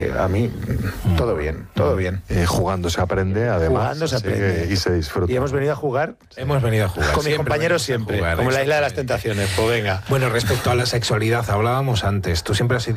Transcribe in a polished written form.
A mí, todo bien, todo bien. Jugando se aprende, además. Jugando se aprende. Y se disfruta. Y hemos venido a jugar. Hemos venido a jugar. Con mis compañeros siempre, jugar, como la Isla de las Tentaciones. Pues venga. Bueno, respecto a la sexualidad, hablábamos antes. Tú siempre has sido